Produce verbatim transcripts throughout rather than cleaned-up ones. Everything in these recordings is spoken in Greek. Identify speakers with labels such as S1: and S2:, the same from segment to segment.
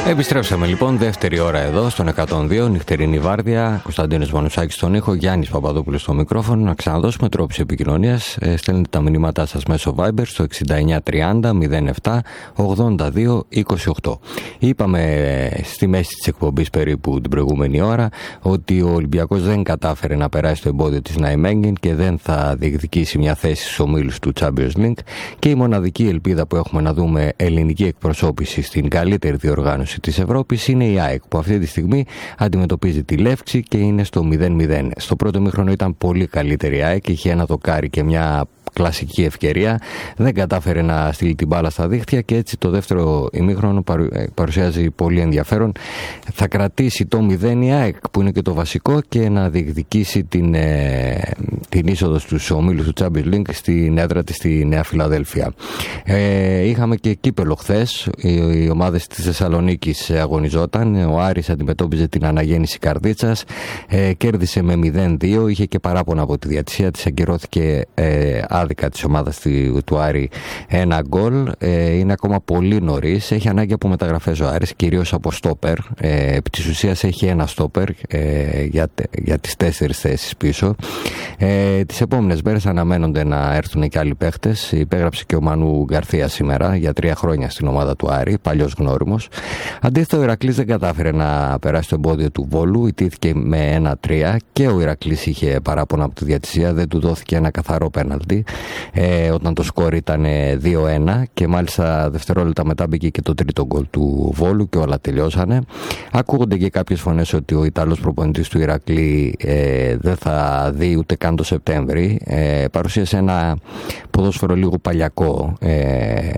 S1: Επιστρέψαμε λοιπόν, δεύτερη ώρα εδώ στον εκατόν δύο, νυχτερινή βάρδια. Κωνσταντίνος Μανουσάκης στον ήχο, Γιάννης Παπαδόπουλος στο μικρόφωνο. Να ξαναδώσουμε τρόπους επικοινωνίας. Ε, στέλνετε τα μηνύματά σας μέσω Viber στο εξήντα εννιά τριάντα μηδέν επτά ογδόντα δύο είκοσι οκτώ. Είπαμε ε, στη μέση της εκπομπής περίπου την προηγούμενη ώρα ότι ο Ολυμπιακός δεν κατάφερε να περάσει το εμπόδιο της Ναϊμέγγεν και δεν θα διεκδικήσει μια θέση στους ομίλους του Champions League. Και η μοναδική ελπίδα που έχουμε να δούμε ελληνική εκπροσώπηση στην καλύτερη διοργάνωση της Ευρώπης είναι η ΑΕΚ, που αυτή τη στιγμή αντιμετωπίζει τη Λέφξη και είναι στο μηδέν μηδέν. Στο πρώτο ημίχρονο ήταν πολύ καλύτερη η ΑΕΚ, είχε ένα δοκάρι και μια κλασική ευκαιρία, δεν κατάφερε να στείλει την μπάλα στα δίχτυα και έτσι το δεύτερο ημίχρονο παρουσιάζει πολύ ενδιαφέρον. Θα κρατήσει το μηδέν η ΑΕΚ, που είναι και το βασικό, και να διεκδικήσει την, ε, την είσοδο στους ομίλους του Champions League στην έδρα της στη Νέα Φιλαδέλφια. Ε, είχαμε και κύπελο χθες, οι, οι ομάδες της Θεσσαλονίκης αγωνιζόταν, ο Άρης αντιμετώπιζε την Αναγέννηση Καρδίτσας, ε, κέρδισε με μηδέν δύο, είχε και παράπονα από τη διαιτησία, της ακυρώθηκε ε, άδικα της ομάδας του, του Άρη ένα γκολ. Ε, είναι ακόμα πολύ νωρίς, έχει ανάγκη από μεταγραφές ο Άρης, κυρίως από στόπερ. Ε, επί της ουσίας έχει ένα στόπερ ε, για, για τις τέσσερις θέσεις πίσω. Ε, τις επόμενες μέρες αναμένονται να έρθουν και άλλοι παίχτες. Υπέγραψε και ο Μανού Γκαρθία σήμερα για τρία χρόνια στην ομάδα του Άρη, παλιός γνώριμος. Αντίθετα, ο Ηρακλής δεν κατάφερε να περάσει το εμπόδιο του Βόλου, ιτήθηκε με ένα τρία και ο Ηρακλής είχε παράπονα από τη διαιτησία, δεν του δόθηκε ένα καθαρό πέναλτι. Ε, όταν το σκόρ ήταν δύο ένα και μάλιστα δευτερόλεπτα μετά μπήκε και το τρίτο γκολ του Βόλου και όλα τελειώσανε. Ακούγονται και κάποιες φωνές ότι ο Ιταλός προπονητής του Ηρακλή ε, δεν θα δει ούτε καν το Σεπτέμβρη. Ε, παρουσίασε ένα ποδόσφαιρο λίγο παλιακό, ε, ε,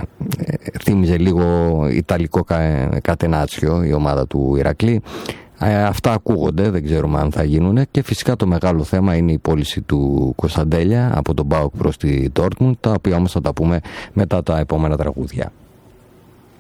S1: θύμιζε λίγο ιταλικό κα, κατενάτσιο η ομάδα του Ηρακλή. Ε, αυτά ακούγονται, δεν ξέρουμε αν θα γίνουν, και φυσικά το μεγάλο θέμα είναι η πώληση του Κωνσταντέλια από τον ΠΑΟΚ προς τη Ντόρτμουντ, τα οποία όμως θα τα πούμε μετά τα επόμενα τραγούδια.